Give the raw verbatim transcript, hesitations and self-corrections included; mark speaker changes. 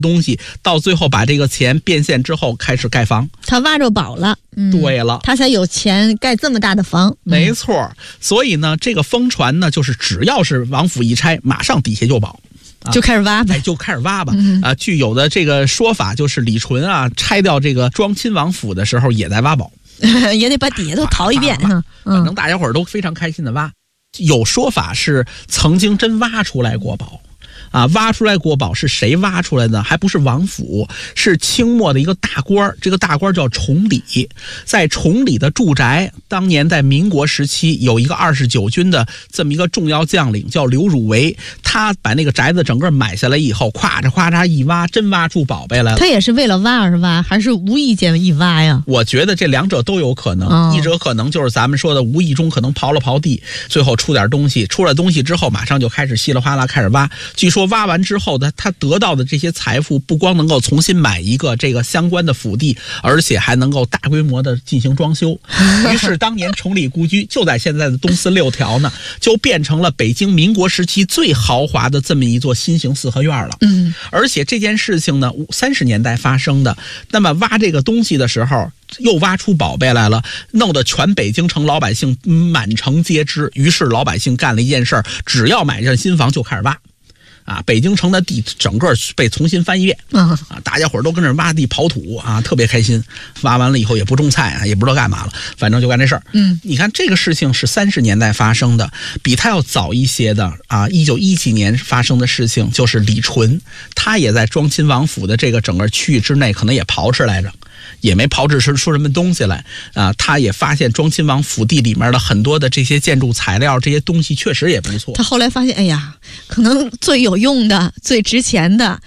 Speaker 1: 东西，到最后把这个钱变现之后开始盖房。
Speaker 2: 他挖着宝了，嗯，
Speaker 1: 对了，
Speaker 2: 他才有钱盖这么大的房。
Speaker 1: 没错、嗯、所以呢这个疯传呢，就是只要是王府一拆，马上底下就保。
Speaker 2: 就开始挖吧，
Speaker 1: 哎，就开始挖吧。
Speaker 2: 嗯、
Speaker 1: 啊，据有的这个说法，就是李纯啊拆掉这个庄亲王府的时候，也在挖宝，
Speaker 2: 也得把底下都淘一遍。嗯，
Speaker 1: 反正大家伙儿都非常开心的挖。有说法是曾经真挖出来过宝。啊，挖出来国宝是谁挖出来的？还不是王府，是清末的一个大官，这个大官叫崇礼，在崇礼的住宅，当年在民国时期有一个二十九军的这么一个重要将领叫刘汝为，他把那个宅子整个买下来以后，咵嚓咵嚓一挖，真挖出宝贝来了。
Speaker 2: 他也是为了挖而挖，还是无意间一挖呀？
Speaker 1: 我觉得这两者都有可能，哦、一者可能就是咱们说的无意中可能刨了刨地，最后出点东西，出了东西之后马上就开始稀里哗啦开始挖。据说挖完之后的他得到的这些财富，不光能够重新买一个这个相关的府地，而且还能够大规模的进行装修。于是当年崇礼故居就在现在的东四六条呢，就变成了北京民国时期最豪华的这么一座新型四合院了。
Speaker 2: 嗯，
Speaker 1: 而且这件事情呢，三十年代发生的。那么挖这个东西的时候，又挖出宝贝来了，弄得全北京城老百姓满城皆知。于是老百姓干了一件事，只要买上新房就开始挖。啊，北京城的地整个被重新翻一遍啊！大家伙都跟着挖地刨土啊，特别开心。挖完了以后也不种菜啊，也不知道干嘛了，反正就干这事儿。
Speaker 2: 嗯，
Speaker 1: 你看这个事情是三十年代发生的，比他要早一些的啊，一九一几年发生的事情就是李纯，他也在庄亲王府的这个整个区域之内，可能也刨吃来着。也没炮制出出什么东西来啊！他也发现庄亲王府地里面的很多的这些建筑材料，这些东西确实也不错。
Speaker 2: 他后来发现，哎呀，可能最有用的、最值钱的